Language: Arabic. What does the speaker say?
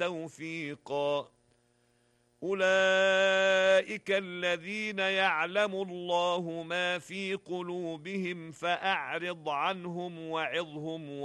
توفيقا. أولئك الذين يعلم الله ما في قلوبهم فأعرض عنهم وعظهم